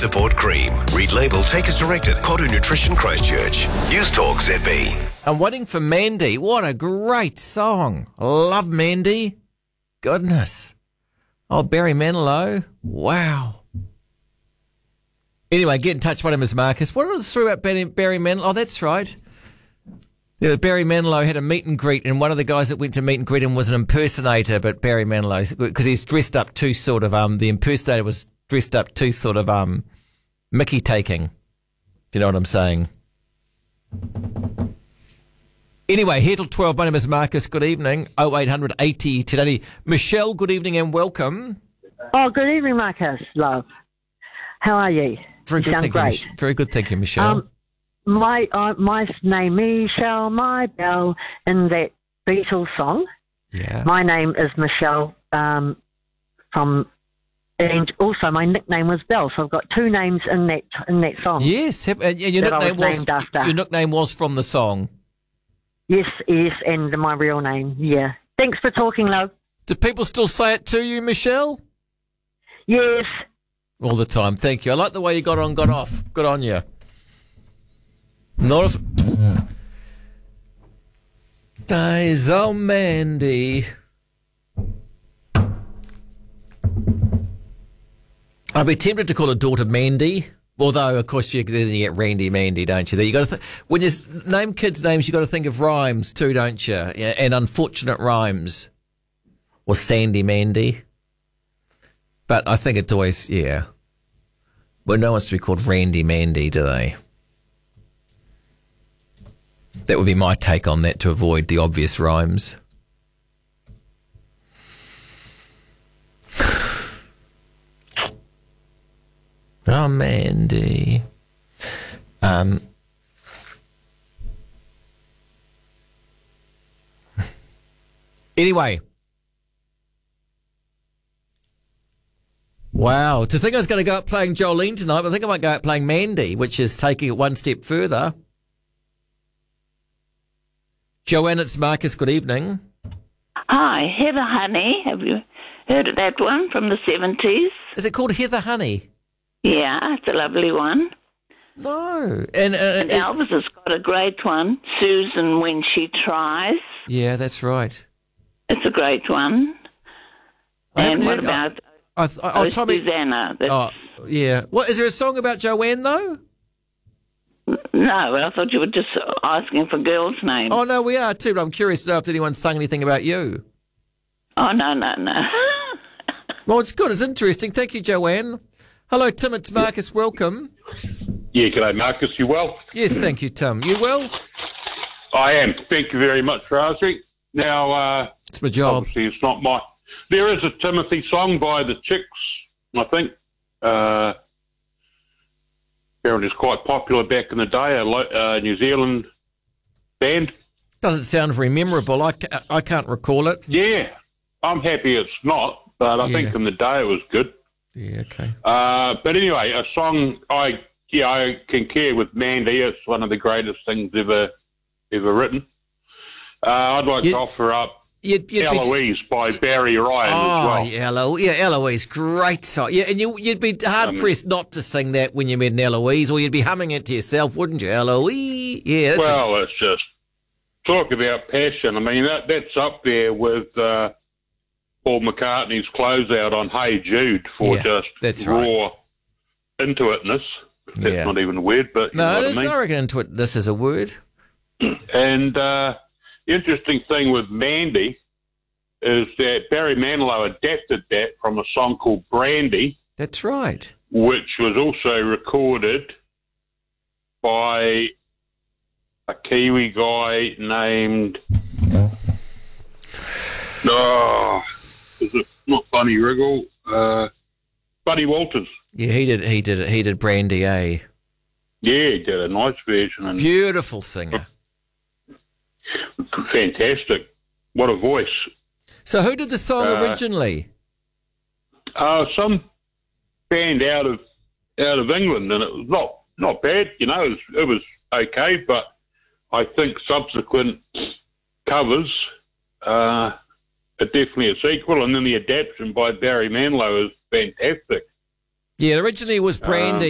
Support cream. Read label, take as directed. Cotto Nutrition Christchurch. News Talk ZB. I'm waiting for Mandy. What a great song. I love Mandy. Goodness. Oh, Barry Manilow. Wow. Anyway, get in touch. My name is Marcus. What was true about Barry Manilow? Oh, that's right. Yeah, Barry Manilow had a meet and greet, and one of the guys that went to meet and greet him was an impersonator, but Barry Manilow, because he's dressed up too sort of, the impersonator was dressed up too sort of, Mickey taking. Do you know what I'm saying? Anyway, here till 12. My name is Marcus. Good evening. 0800 80 1080. Michelle, good evening and welcome. Oh, good evening, Marcus, love. How are you? Very good, thank you. Very good, thank you, Michelle. My name Michelle, my belle, in that Beatles song. Yeah. My name is Michelle, and also my nickname was Belle, so I've got two names in that song. Yes, and your nickname was from the song. Yes, and my real name, yeah. Thanks for talking, love. Do people still say it to you, Michelle? Yes. All the time, thank you. I like the way you got on, got off. Good on you. Not Days on Mandy. I'd be tempted to call her daughter Mandy, although of course then you get Randy Mandy, don't you? There you got to when you name kids' names, you got to think of rhymes too, don't you? Yeah, and unfortunate rhymes, or Sandy Mandy. But I think it's always well, no one wants to be called Randy Mandy, do they? That would be my take on that, to avoid the obvious rhymes. Oh, Mandy. Anyway. Wow. To think I was going to go out playing Jolene tonight, but I think I might go out playing Mandy, which is taking it one step further. Joanne, it's Marcus. Good evening. Hi, Heather Honey. Have you heard of that one from the 70s? Is it called Heather Honey? Yeah, it's a lovely one. No. And Elvis has got a great one, Susan When She Tries. Yeah, that's right. It's a great one. And what about Susanna? Yeah. What, is there a song about Joanne, though? No, I thought you were just asking for girls' names. Oh, no, we are too, but I'm curious to know if anyone sung anything about you. Oh, no. Well, it's good. It's interesting. Thank you, Joanne. Hello, Tim. It's Marcus. Welcome. Yeah, g'day, Marcus. You well? Yes, thank you, Tim. You well? I am. Thank you very much for asking. Now, it's my job. Obviously, it's not my... There is a Timothy song by the Chicks, I think. Apparently it's quite popular back in the day, a New Zealand band. Doesn't sound very memorable. I can't recall it. Yeah, I'm happy it's not, but I think in the day it was good. Yeah, okay. But anyway, a song I concur with Mandy. It's one of the greatest things ever written. I'd like to offer up Eloise by Barry Ryan as well. Yeah, Eloise, great song. Yeah, and you'd be hard-pressed not to sing that when you met an Eloise, or you'd be humming it to yourself, wouldn't you? Eloise. Yeah. It's just, talk about passion. I mean, that's up there with Paul McCartney's closeout on Hey Jude for just raw into-itness. That's not even a word, but you know what I mean. I reckon into-itness is a word. And the interesting thing with Mandy is that Barry Manilow adapted that from a song called Brandy. That's right. Which was also recorded by a Kiwi guy named... is it not Bunny Wriggle? Buddy Walters. Yeah, he did Brandy, eh? Yeah, he did a nice version. Beautiful singer. Fantastic. What a voice. So who did the song originally? Some band out of England, and it was not bad, you know, it was okay, but I think subsequent covers are definitely a sequel, and then the adaptation by Barry Manilow is fantastic. Yeah, originally it was Brandy.